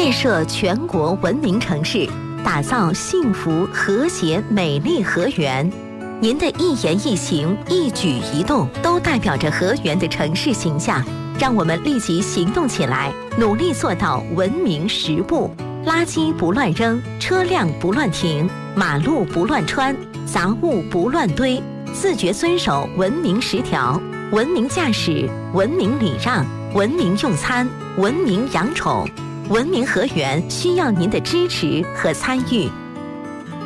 建设全国文明城市，打造幸福、和谐、美丽河源。您的一言一行、一举一动，都代表着河源的城市形象。让我们立即行动起来，努力做到文明10不：垃圾不乱扔，车辆不乱停，马路不乱穿，杂物不乱堆，自觉遵守文明10条。文明驾驶，文明礼让，文明用餐，文明养宠。文明河源需要您的支持和参与。